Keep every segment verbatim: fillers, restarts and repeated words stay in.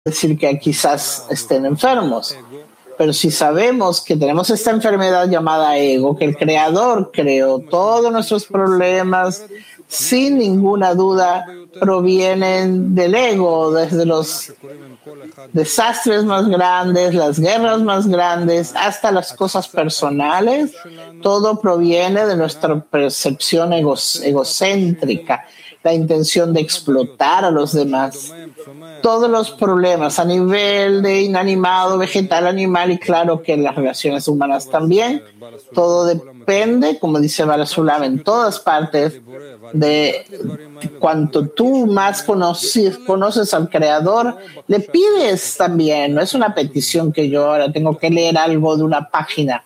decir que quizás estén enfermos. Pero si sabemos que tenemos esta enfermedad llamada ego, que el Creador creó todos nuestros problemas, sin ninguna duda provienen del ego, desde los desastres más grandes, las guerras más grandes, hasta las cosas personales, todo proviene de nuestra percepción ego, egocéntrica, la intención de explotar a los demás. Todos los problemas a nivel de inanimado, vegetal, animal y claro que en las relaciones humanas también, todo depende, como dice Baal HaSulam, en todas partes, de cuanto tú más conoces, conoces al Creador, le pides también, no es una petición que yo ahora tengo que leer algo de una página.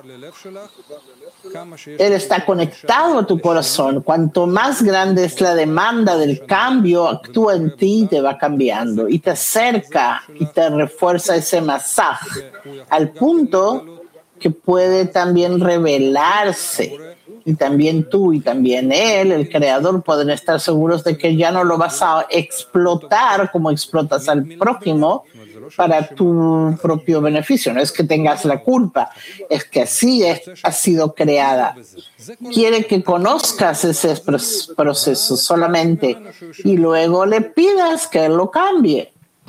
Él está conectado a tu corazón. Cuanto más grande es la demanda del cambio, actúa en ti y te va cambiando. Y te acerca y te refuerza ese masaje al punto que puede también revelarse. Y también tú y también él, el Creador, pueden estar seguros de que ya no lo vas a explotar como explotas al prójimo para tu propio beneficio. No es que tengas la culpa, es que así es, ha sido creada. Quiere que conozcas ese proceso solamente y luego le pidas que él lo cambie.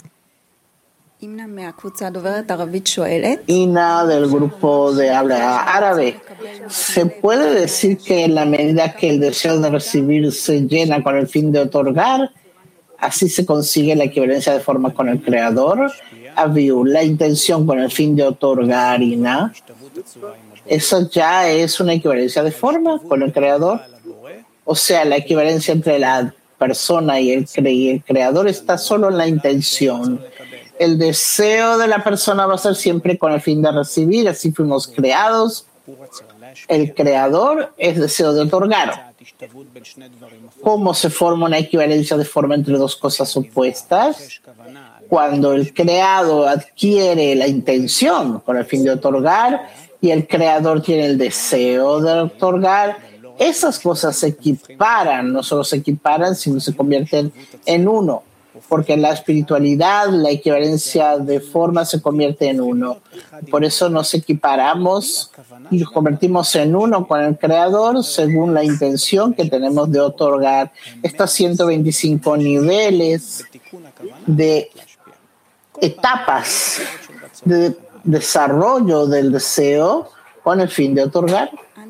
Ina del grupo de habla árabe. ¿Se puede decir que en la medida que el deseo de recibir se llena con el fin de otorgar, así se consigue la equivalencia de forma con el Creador? Aviu, la intención con el fin de otorgar, Ina, eso ya es una equivalencia de forma con el Creador. O sea, la equivalencia entre la persona y el, cre- y el Creador está solo en la intención. El deseo de la persona va a ser siempre con el fin de recibir, así fuimos creados. El Creador es deseo de otorgar. ¿Cómo se forma una equivalencia de forma entre dos cosas opuestas? Cuando el creado adquiere la intención con el fin de otorgar y el Creador tiene el deseo de otorgar, esas cosas se equiparan, no solo se equiparan, sino se convierten en uno. Porque en la espiritualidad la equivalencia de forma se convierte en uno. Por eso nos equiparamos y nos convertimos en uno con el Creador según la intención que tenemos de otorgar. Estos ciento veinticinco niveles de etapas de desarrollo del deseo con el fin de otorgar.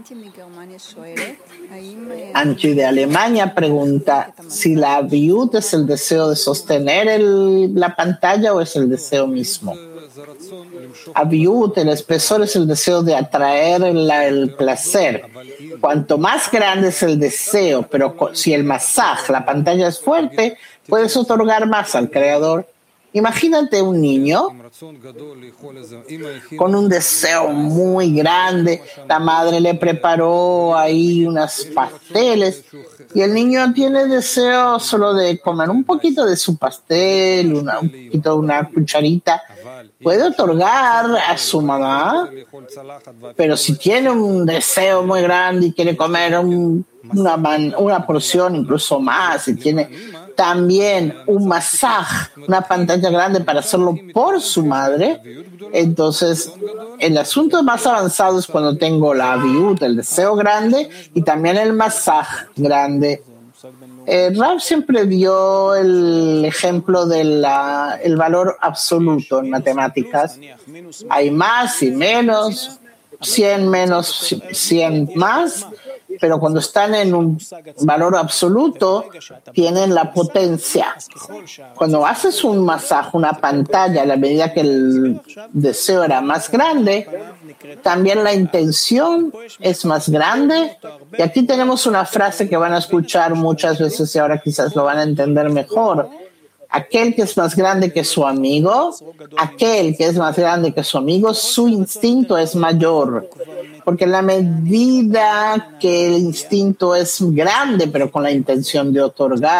Anchi de Alemania pregunta si la aviud es el deseo de sostener el, la pantalla o es el deseo mismo. Aviud, el espesor, es el deseo de atraer el, el placer. Cuanto más grande es el deseo, pero si el masaj, la pantalla es fuerte, puedes otorgar más al Creador. Imagínate un niño con un deseo muy grande, la madre le preparó ahí unos pasteles y el niño tiene deseo solo de comer un poquito de su pastel, una, un poquito, una cucharita. Puede otorgar a su mamá, pero si tiene un deseo muy grande y quiere comer un, una, man, una porción, incluso más, y tiene también un masaje, una pantalla grande para hacerlo por su madre, entonces el asunto más avanzado es cuando tengo la aviut, el deseo grande, y también el masaje grande. Eh, Rav siempre dio el ejemplo del el valor absoluto en matemáticas. Hay más y menos, cien menos, cien más, pero cuando están en un valor absoluto, tienen la potencia. Cuando haces un masaje, una pantalla, a la medida que el deseo era más grande, también la intención es más grande. Y aquí tenemos una frase que van a escuchar muchas veces y ahora quizás lo van a entender mejor. Aquel que es más grande que su amigo, aquel que es más grande que su amigo, su instinto es mayor. Porque en la medida que el instinto es grande, pero con la intención de otorgar,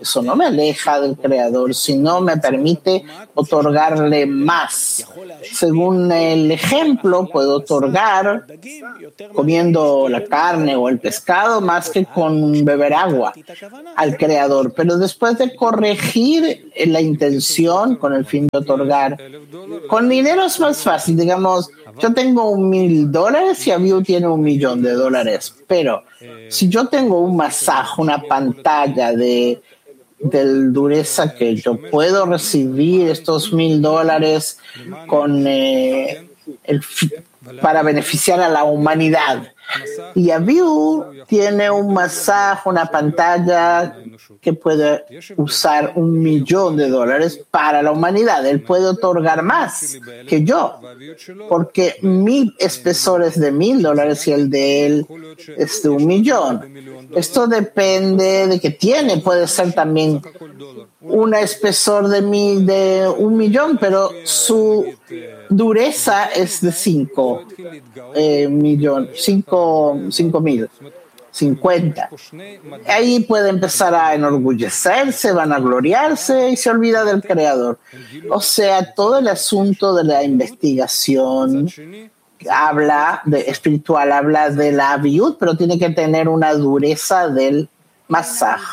Eso no me aleja del Creador, sino me permite otorgarle más. Según el ejemplo, puedo otorgar comiendo la carne o el pescado más que con beber agua al Creador. Pero después de corregir la intención con el fin de otorgar, con dinero es más fácil. Digamos, yo tengo un mil dólares y Abiu tiene un millón de dólares. Pero si yo tengo un masaje, una pantalla de de dureza que yo puedo recibir estos mil dólares con eh, el, para beneficiar a la humanidad. Y Abiu tiene un masaje, una pantalla que puede usar un millón de dólares para la humanidad. Él puede otorgar más que yo, porque mi espesor es de mil dólares y el de él es de un millón. Esto depende de que tiene, puede ser también un espesor de, mil, de un millón, pero su dureza es de cinco eh, millones, cinco, cinco mil, cincuenta. Ahí puede empezar a enorgullecerse, vanagloriarse y se olvida del Creador. O sea, todo el asunto de la investigación habla de espiritual, habla de la aviud, pero tiene que tener una dureza del masaje.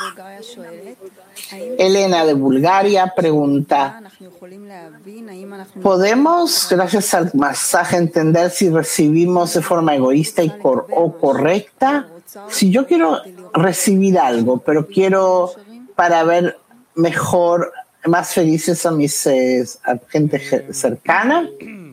Elena de Bulgaria pregunta: ¿podemos, gracias al masaje, entender si recibimos de forma egoísta y cor- o correcta? Si yo quiero recibir algo, pero quiero para ver mejor, más felices a mis eh, a gente cercana.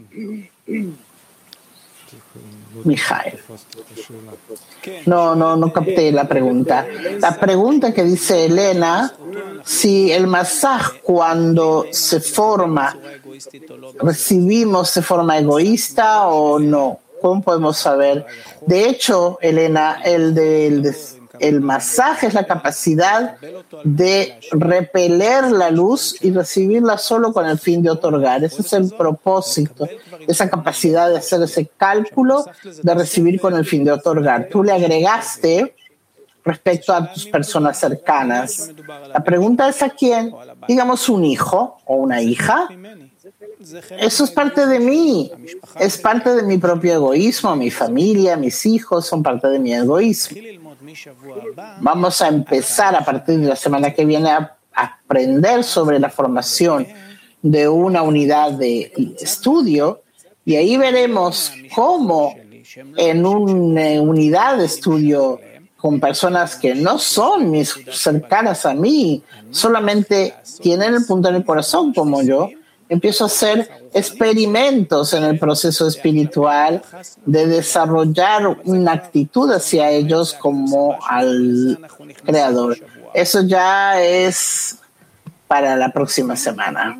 Mijael. No, no, no capté la pregunta. La pregunta que dice Elena, si el masaje cuando se forma, recibimos de forma egoísta o no. ¿Cómo podemos saber? De hecho, Elena, el del el masaje es la capacidad de repeler la luz y recibirla solo con el fin de otorgar. Ese es el propósito, esa capacidad de hacer ese cálculo de recibir con el fin de otorgar. Tú le agregaste respecto a tus personas cercanas. La pregunta es: ¿a quién? Digamos, un hijo o una hija. Eso es parte de mí, es parte de mi propio egoísmo. Mi familia, mis hijos son parte de mi egoísmo. Vamos a empezar a partir de la semana que viene a aprender sobre la formación de una unidad de estudio, y ahí veremos cómo en una unidad de estudio con personas que no son mis cercanas a mí, solamente tienen el punto en el corazón como yo, empiezo a hacer experimentos en el proceso espiritual de desarrollar una actitud hacia ellos como al Creador. Eso ya es para la próxima semana.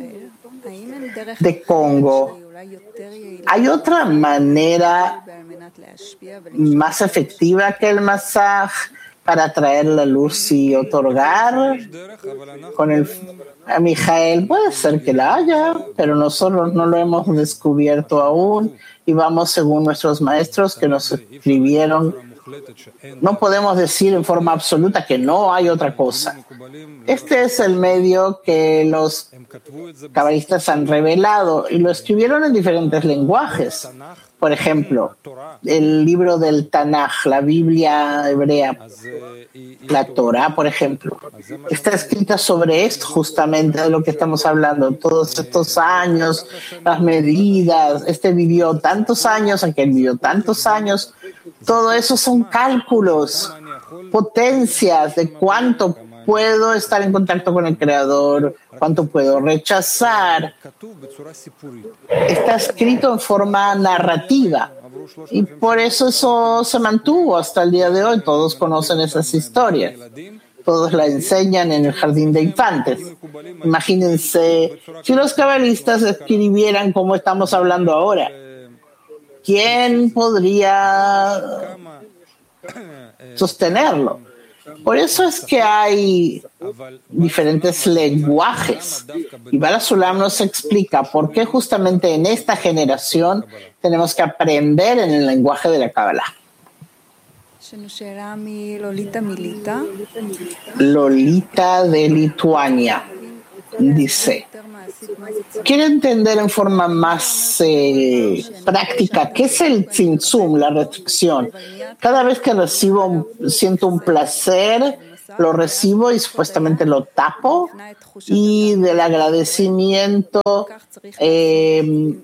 De Congo, ¿hay otra manera más efectiva que el masaje para traer la luz y otorgar? Con el a Mijael, puede ser que la haya, pero nosotros no lo hemos descubierto aún y vamos según nuestros maestros que nos escribieron. No podemos decir en forma absoluta que no hay otra cosa. Este es el medio que los cabalistas han revelado y lo escribieron en diferentes lenguajes. Por ejemplo, el libro del Tanaj, la Biblia hebrea, la Torah, por ejemplo, está escrita sobre esto justamente de lo que estamos hablando. Todos estos años, las medidas, este vivió tantos años, aquel vivió tantos años. Todo eso son cálculos, potencias de cuánto puedo estar en contacto con el Creador, cuánto puedo rechazar. Está escrito en forma narrativa y por eso eso se mantuvo hasta el día de hoy. Todos conocen esas historias, todos la enseñan en el jardín de infantes. Imagínense si los cabalistas escribieran como estamos hablando ahora. ¿Quién podría sostenerlo? Por eso es que hay diferentes lenguajes. Y Bala Sulam nos explica por qué justamente en esta generación tenemos que aprender en el lenguaje de la Kabbalah. Lolita de Lituania dice, quiero entender en forma más eh, práctica qué es el tzimtzum, la restricción. Cada vez que recibo, siento un placer, lo recibo y supuestamente lo tapo, y del agradecimiento eh,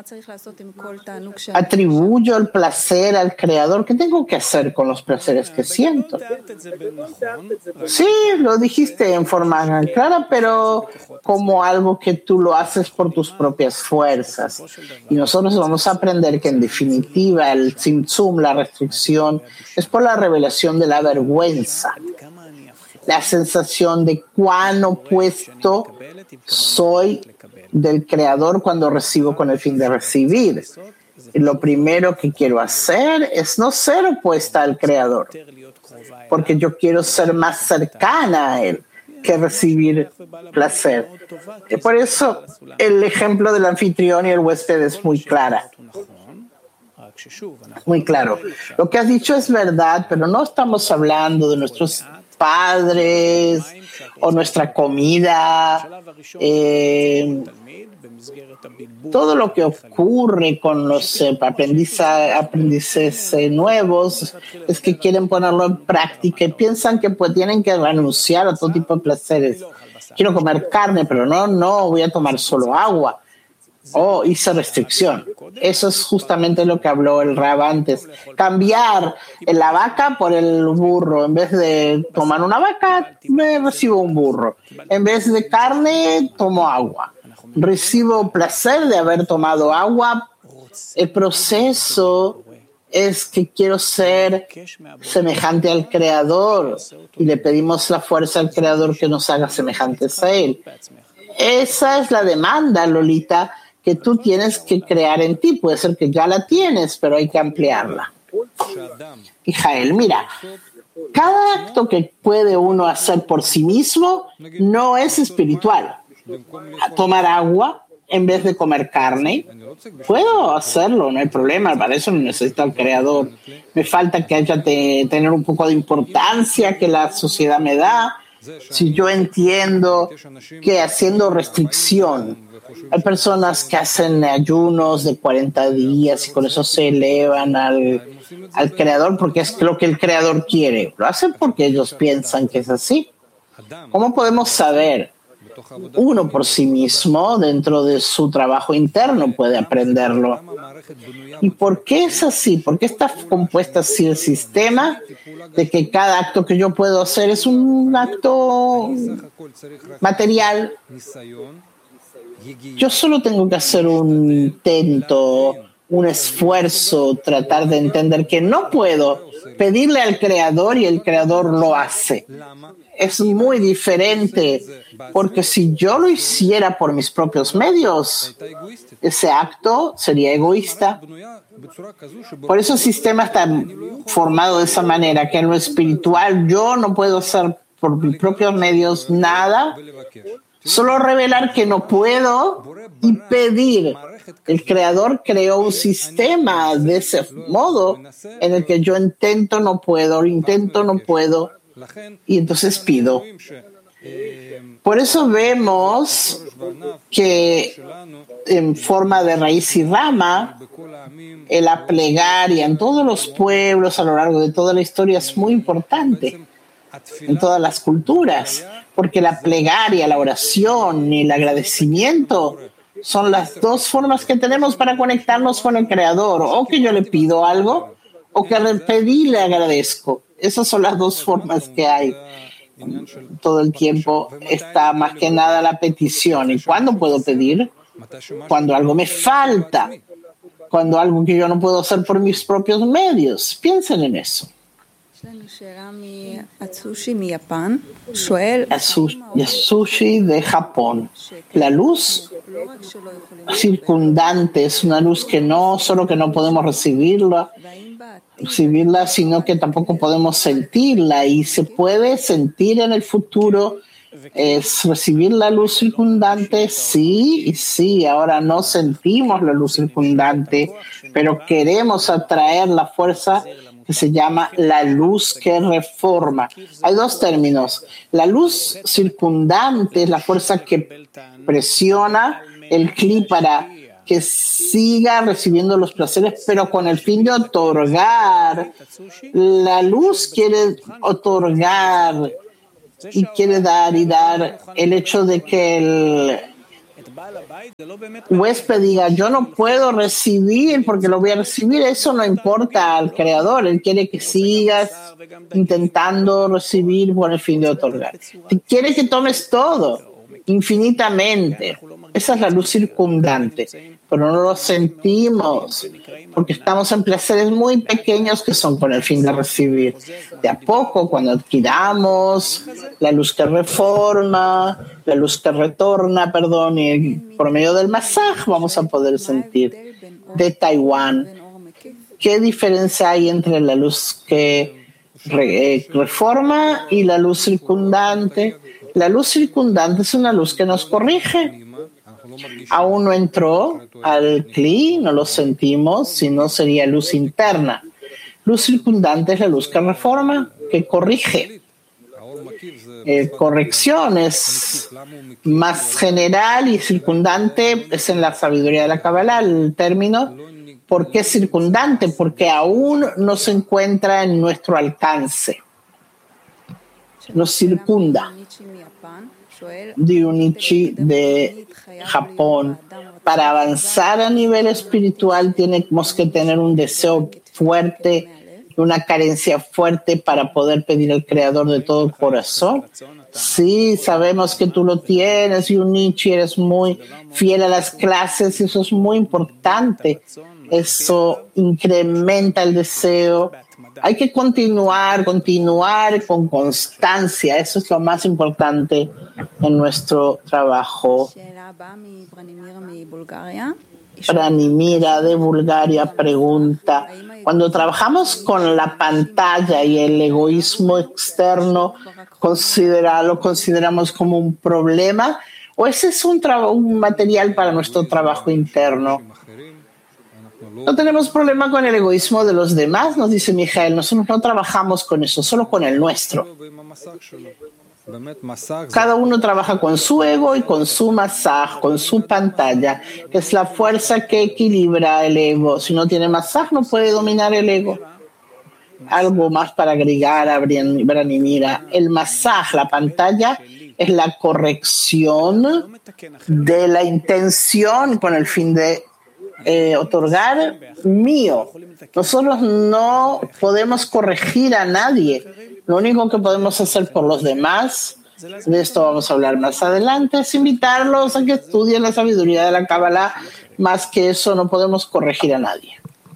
atribuyo el placer al Creador. ¿Qué tengo que hacer con los placeres que siento? Sí, lo dijiste en forma clara, pero como algo que tú lo haces por tus propias fuerzas. Y nosotros vamos a aprender que en definitiva el tzimtzum, la restricción, es por la revelación de la vergüenza. La sensación de cuán opuesto soy del Creador cuando recibo con el fin de recibir. Y lo primero que quiero hacer es no ser opuesta al Creador, porque yo quiero ser más cercana a Él que recibir placer. Y por eso el ejemplo del anfitrión y el huésped es muy clara. Muy claro. Lo que has dicho es verdad, pero no estamos hablando de nuestros padres o nuestra comida. Eh, todo lo que ocurre con los eh, aprendiza, aprendices eh, nuevos es que quieren ponerlo en práctica y piensan que pues tienen que renunciar a todo tipo de placeres. Quiero comer carne, pero no, no, voy a tomar solo agua. Oh, hice restricción. Eso es justamente lo que habló el Rab antes. Cambiar la vaca por el burro. En vez de tomar una vaca, me recibo un burro. En vez de carne, tomo agua. Recibo placer de haber tomado agua. El proceso es que quiero ser semejante al Creador y le pedimos la fuerza al Creador que nos haga semejantes a Él. Esa es la demanda, Lolita, que tú tienes que crear en ti. Puede ser que ya la tienes, pero hay que ampliarla. Y Jael, mira, cada acto que puede uno hacer por sí mismo no es espiritual. Tomar agua en vez de comer carne, puedo hacerlo, no hay problema, para eso no necesito al Creador. Me falta que haya de tener un poco de importancia que la sociedad me da. Si yo entiendo que haciendo restricción, hay personas que hacen ayunos de cuarenta días y con eso se elevan al, al Creador porque es lo que el Creador quiere. Lo hacen porque ellos piensan que es así. ¿Cómo podemos saber? Uno por sí mismo, dentro de su trabajo interno, puede aprenderlo. ¿Y por qué es así? ¿Por qué está compuesta así el sistema de que cada acto que yo puedo hacer es un acto material? Yo solo tengo que hacer un intento, un esfuerzo, tratar de entender que no puedo pedirle al Creador y el Creador lo hace. Es muy diferente, porque si yo lo hiciera por mis propios medios, ese acto sería egoísta. Por eso el sistema está formado de esa manera, que en lo espiritual yo no puedo hacer por mis propios medios nada, solo revelar que no puedo y pedir. El Creador creó un sistema de ese modo en el que yo intento, no puedo, intento, no puedo, y entonces pido. Por eso vemos que en forma de raíz y rama, en la plegaria en todos los pueblos a lo largo de toda la historia es muy importante, en todas las culturas, porque la plegaria, la oración y el agradecimiento son las dos formas que tenemos para conectarnos con el Creador, o que yo le pido algo, o que al pedí le agradezco. Esas son las dos formas que hay. Todo el tiempo está más que nada la petición. ¿Y cuándo puedo pedir? Cuando algo me falta, cuando algo que yo no puedo hacer por mis propios medios. Piensen en eso. Yasushi de Japón. La luz circundante es una luz que no solo que no podemos recibirla, recibirla, sino que tampoco podemos sentirla, y se puede sentir en el futuro. Es recibir la luz circundante, sí y sí. Ahora no sentimos la luz circundante, pero queremos atraer la fuerza que se llama la luz que reforma. Hay dos términos. La luz circundante es la fuerza que presiona el cli para que siga recibiendo los placeres, pero con el fin de otorgar. La luz quiere otorgar y quiere dar y dar. El hecho de que el huésped diga, yo no puedo recibir porque lo voy a recibir, eso no importa al creador. Él quiere que sigas intentando recibir con el fin de otorgar. Quiere que tomes todo infinitamente. Esa es la luz circundante, pero no lo sentimos porque estamos en placeres muy pequeños que son con el fin de recibir. De a poco, cuando adquiramos la luz que reforma, la luz que retorna, perdón, y por medio del masaj vamos a poder sentir de Taiwán. ¿Qué diferencia hay entre la luz que re, reforma y la luz circundante? La luz circundante es una luz que nos corrige. Aún no entró al cli, no lo sentimos, sino sería luz interna. Luz circundante es la luz que reforma, que corrige. Eh, corrección es más general y circundante es en la sabiduría de la Kabbalah el término. ¿Por qué circundante? Porque aún no se encuentra en nuestro alcance. Nos circunda. Diunichi de Japón. Para avanzar a nivel espiritual tenemos que tener un deseo fuerte, una carencia fuerte para poder pedir al Creador de todo el corazón. Sí, sabemos que tú lo tienes, Diunichi, eres muy fiel a las clases y eso es muy importante. Eso incrementa el deseo. Hay que continuar, continuar con constancia. Eso es lo más importante en nuestro trabajo. Branimira de Bulgaria pregunta, cuando trabajamos con la pantalla y el egoísmo externo, ¿considera, ¿lo consideramos como un problema? ¿O ese es un, tra- un material para nuestro trabajo interno? No tenemos problema con el egoísmo de los demás, nos dice Mijael. Nosotros no trabajamos con eso, solo con el nuestro. Cada uno trabaja con su ego y con su masaj, con su pantalla, que es la fuerza que equilibra el ego. Si no tiene masaj, no puede dominar el ego. Algo más para agregar a Branimira. El masaj, la pantalla, es la corrección de la intención con el fin de Eh, otorgar mío. Nosotros no podemos corregir a nadie. Lo único que podemos hacer por los demás, de esto vamos a hablar más adelante, es invitarlos a que estudien la sabiduría de la Kabbalah. Más que eso, no podemos corregir a nadie.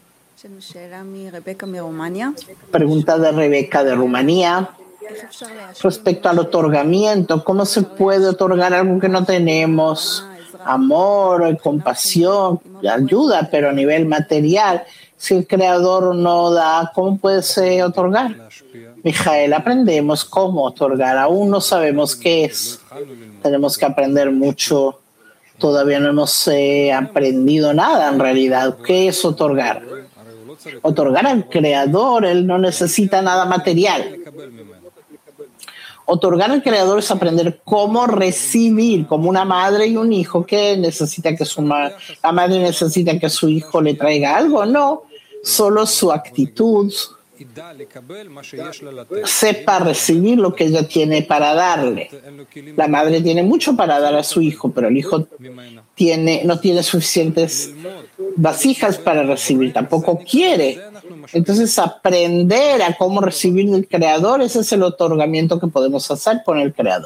Pregunta de Rebeca de Rumanía. Respecto al otorgamiento, ¿cómo se puede otorgar algo que no tenemos? Amor, compasión, ayuda, pero a nivel material, si el Creador no da, ¿cómo puede ser otorgar? Mijael, aprendemos cómo otorgar, aún no sabemos qué es. Tenemos que aprender mucho, todavía no hemos eh, aprendido nada en realidad. ¿Qué es otorgar? Otorgar al Creador, Él no necesita nada material. Otorgar al Creador es aprender cómo recibir, como una madre y un hijo que necesita que su ma- la madre necesita que su hijo le traiga algo. No, solo su actitud sepa recibir lo que ella tiene para darle. La madre tiene mucho para dar a su hijo, pero el hijo tiene, no tiene suficientes vasijas para recibir, tampoco quiere. Entonces, aprender a cómo recibir del Creador, ese es el otorgamiento que podemos hacer con el Creador.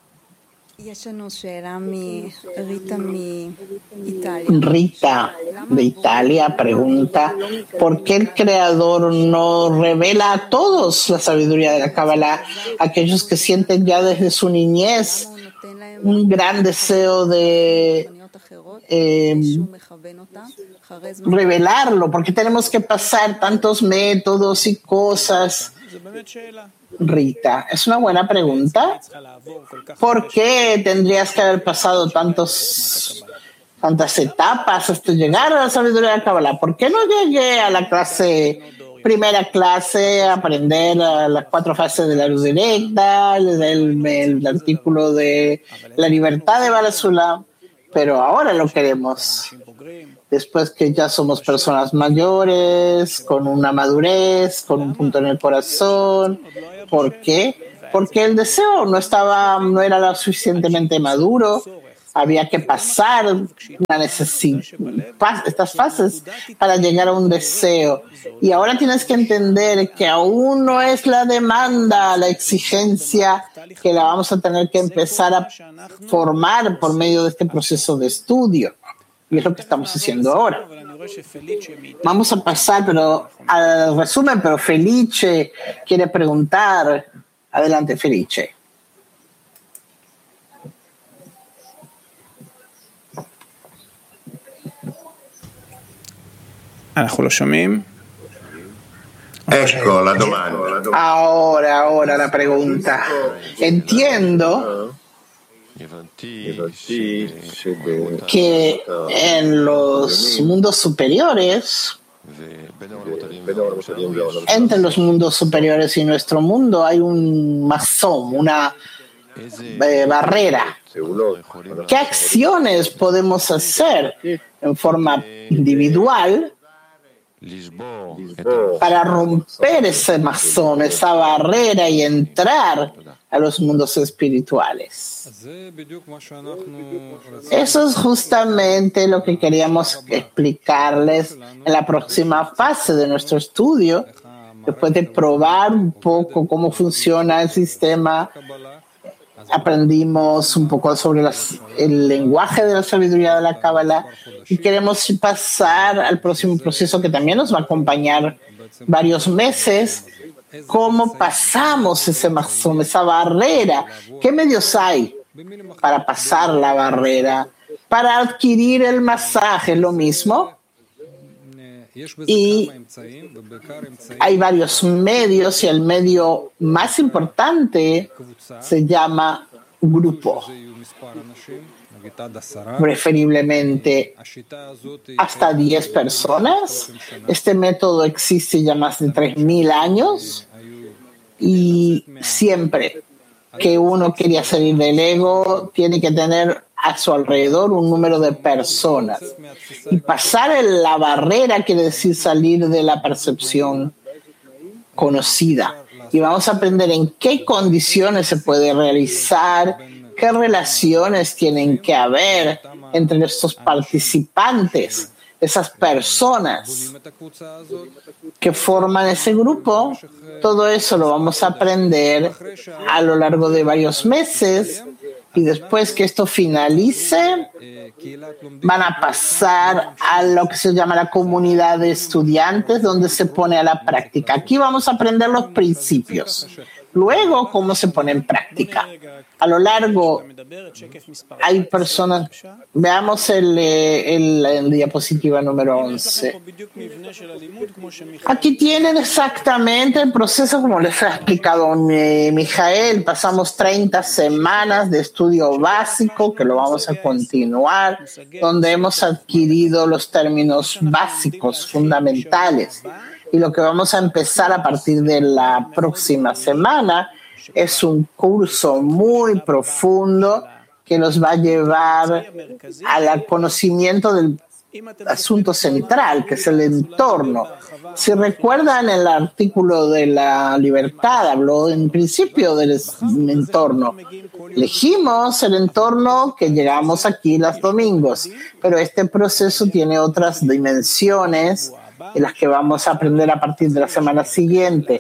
Rita de Italia pregunta, ¿por qué el Creador no revela a todos la sabiduría de la Kabbalah? Aquellos que sienten ya desde su niñez un gran deseo de eh, revelarlo, porque tenemos que pasar tantos métodos y cosas. Rita, es una buena pregunta. ¿Por qué tendrías que haber pasado tantos, tantas etapas hasta llegar a la sabiduría de la Kabbalah? ¿Por qué no llegué a la clase primera clase, aprender uh, las cuatro fases de la luz directa, el, el, el artículo de la libertad de Baal HaSulam, pero ahora lo queremos. Después que ya somos personas mayores, con una madurez, con un punto en el corazón. ¿Por qué? Porque el deseo no estaba, no era lo suficientemente maduro. Había que pasar una necesidad, estas fases para llegar a un deseo. Y ahora tienes que entender que aún no es la demanda, la exigencia que la vamos a tener que empezar a formar por medio de este proceso de estudio. Y es lo que estamos haciendo ahora. Vamos a pasar pero al resumen, pero Felice quiere preguntar. Adelante, Felice. אנחנו לא שומעים. Ecco la domanda. Ahora, ahora la pregunta. Entiendo que en los mundos superiores, entre los mundos superiores y nuestro mundo, hay un mazón, una eh, barrera. ¿Qué acciones podemos hacer en forma individual para romper ese mazón, esa barrera y entrar a los mundos espirituales? Eso es justamente lo que queríamos explicarles en la próxima fase de nuestro estudio, después de probar un poco cómo funciona el sistema. Aprendimos un poco sobre las, el lenguaje de la sabiduría de la Cábala y queremos pasar al próximo proceso que también nos va a acompañar varios meses. ¿Cómo pasamos ese mazón, esa barrera? ¿Qué medios hay para pasar la barrera? Para adquirir el masaje, lo mismo. Y hay varios medios y el medio más importante se llama grupo, preferiblemente hasta diez personas. Este método existe ya más de tres mil años y siempre que uno quería salir del ego tiene que tener a su alrededor un número de personas. Y pasar la barrera quiere decir salir de la percepción conocida. Y vamos a aprender en qué condiciones se puede realizar, qué relaciones tienen que haber entre estos participantes, esas personas que forman ese grupo. Todo eso lo vamos a aprender a lo largo de varios meses. Y después que esto finalice, van a pasar a lo que se llama la comunidad de estudiantes, donde se pone a la práctica. Aquí vamos a aprender los principios. Luego, cómo se pone en práctica. A lo largo, hay personas. Veamos el, el, el diapositiva número once. Aquí tienen exactamente el proceso como les ha explicado Mijael. Pasamos treinta semanas de estudio básico, que lo vamos a continuar, donde hemos adquirido los términos básicos, fundamentales. Y lo que vamos a empezar a partir de la próxima semana es un curso muy profundo que nos va a llevar al conocimiento del asunto central, que es el entorno. Si recuerdan, el artículo de la libertad habló en principio del entorno. Elegimos el entorno que llegamos aquí los domingos, pero este proceso tiene otras dimensiones en las que vamos a aprender a partir de la semana siguiente.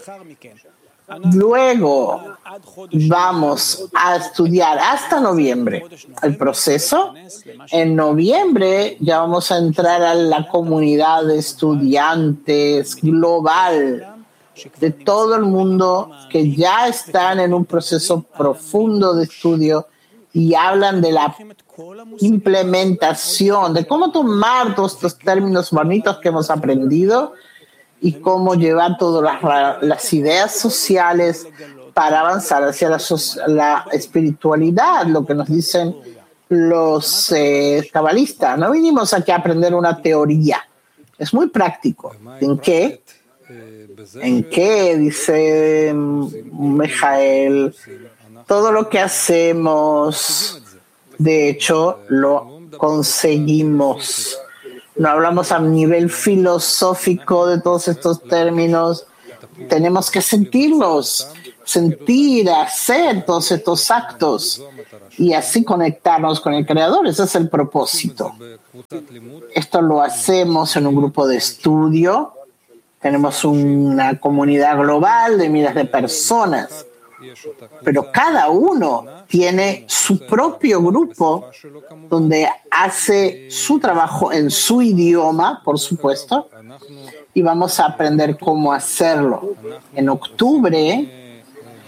Luego vamos a estudiar hasta noviembre el proceso. En noviembre ya vamos a entrar a la comunidad de estudiantes global de todo el mundo que ya están en un proceso profundo de estudio y hablan de la implementación, de cómo tomar todos estos términos bonitos que hemos aprendido y cómo llevar todas las, las ideas sociales para avanzar hacia la, la espiritualidad, lo que nos dicen los eh, cabalistas. No vinimos aquí a aprender una teoría, es muy práctico. ¿En qué? ¿En qué? Dice Mijael. Todo lo que hacemos, de hecho, lo conseguimos. No hablamos a nivel filosófico de todos estos términos. Tenemos que sentirlos, sentir, hacer todos estos actos y así conectarnos con el Creador. Ese es el propósito. Esto lo hacemos en un grupo de estudio. Tenemos una comunidad global de miles de personas, pero cada uno tiene su propio grupo donde hace su trabajo en su idioma, por supuesto, y vamos a aprender cómo hacerlo. En octubre,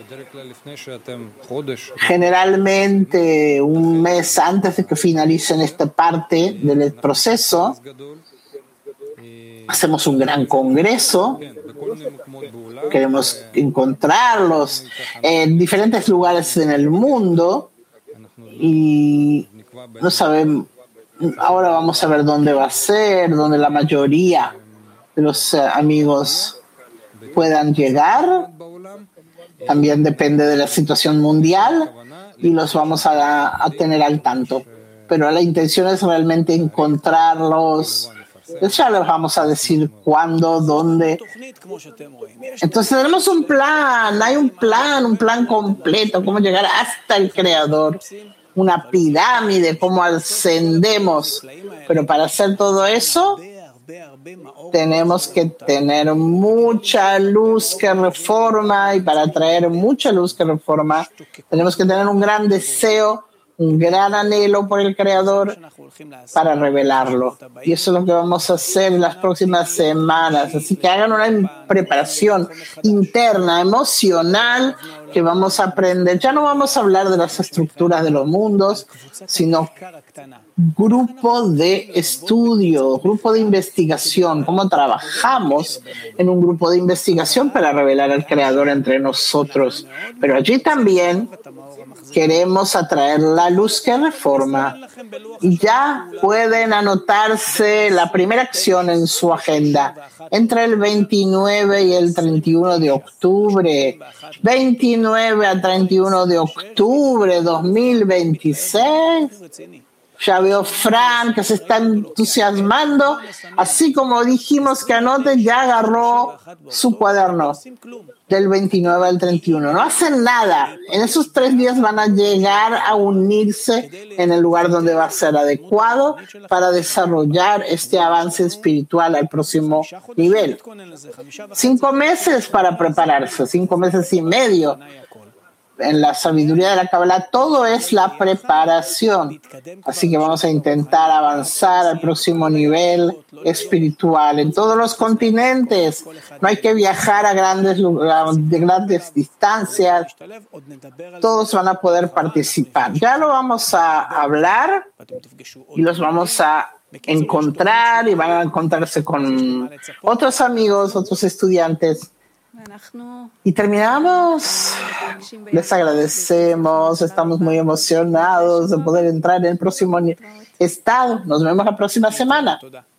generalmente un mes antes de que finalicen esta parte del proceso, hacemos un gran congreso. Queremos encontrarlos en diferentes lugares en el mundo y no sabemos. Ahora vamos a ver dónde va a ser, dónde la mayoría de los amigos puedan llegar. También depende de la situación mundial y los vamos a, a tener al tanto. Pero la intención es realmente encontrarlos. Ya les vamos a decir cuándo, dónde. Entonces tenemos un plan, hay un plan, un plan completo, cómo llegar hasta el Creador, una pirámide, cómo ascendemos. Pero para hacer todo eso, tenemos que tener mucha luz que reforma, y para traer mucha luz que reforma, tenemos que tener un gran deseo, un gran anhelo por el Creador para revelarlo. Y eso es lo que vamos a hacer en las próximas semanas. Así que hagan una preparación interna, emocional, que vamos a aprender. Ya no vamos a hablar de las estructuras de los mundos, sino grupo de estudio, grupo de investigación, cómo trabajamos en un grupo de investigación para revelar al Creador entre nosotros. Pero allí también queremos atraer la luz que reforma, y ya pueden anotarse la primera acción en su agenda entre el veintinueve y el treinta y uno de octubre. veintinueve a treinta y uno de octubre dos mil veintiséis. Ya veo Fran que se está entusiasmando, así como dijimos que anote, ya agarró su cuaderno del veintinueve al treinta y uno. No hacen nada. En esos tres días van a llegar a unirse en el lugar donde va a ser adecuado para desarrollar este avance espiritual al próximo nivel. Cinco meses para prepararse, cinco meses y medio. En la sabiduría de la Kabbalah todo es la preparación, así que vamos a intentar avanzar al próximo nivel espiritual en todos los continentes. No hay que viajar a grandes de grandes distancias, todos van a poder participar. Ya lo vamos a hablar y los vamos a encontrar y van a encontrarse con otros amigos, otros estudiantes. Y terminamos. Les agradecemos, estamos muy emocionados de poder entrar en el próximo estado. Nos vemos la próxima semana.